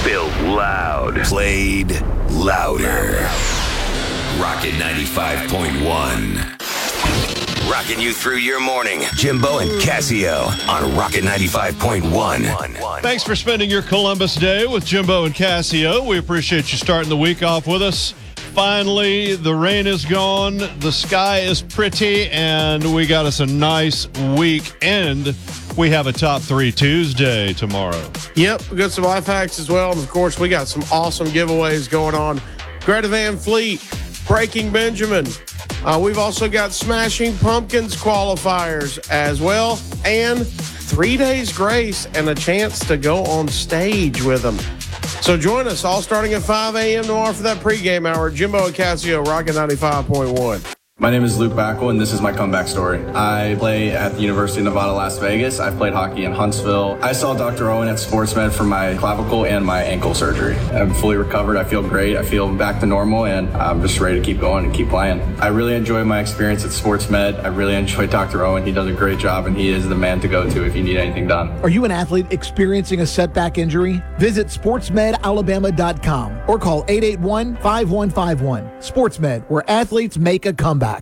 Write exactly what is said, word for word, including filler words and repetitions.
Built loud. Played louder. Rocket ninety-five point one. Rocking you through your morning. Jimbo and Casio on Rocket ninety-five point one. Thanks for spending your Columbus Day with Jimbo and Casio. We appreciate you starting the week off with us. Finally, the rain is gone, the sky is pretty, and we got us a nice weekend. We have a Top three Tuesday tomorrow. Yep, we got some life hacks as well. And, of course, we got some awesome giveaways going on. Greta Van Fleet, Breaking Benjamin. Uh, we've also got Smashing Pumpkins qualifiers as well. And three days grace and a chance to go on stage with them. So join us all starting at five a.m. tomorrow for that pregame hour. Jimbo and Casio, Rocket ninety-five point one. My name is Luke Backel, and this is my comeback story. I play at the University of Nevada, Las Vegas. I've played hockey in Huntsville. I saw Doctor Owen at SportsMed for my clavicle and my ankle surgery. I'm fully recovered. I feel great. I feel back to normal, and I'm just ready to keep going and keep playing. I really enjoy my experience at SportsMed. I really enjoy Doctor Owen. He does a great job, and he is the man to go to if you need anything done. Are you an athlete experiencing a setback injury? Visit sports med alabama dot com or call eight eight one, five one five one. SportsMed, where athletes make a comeback.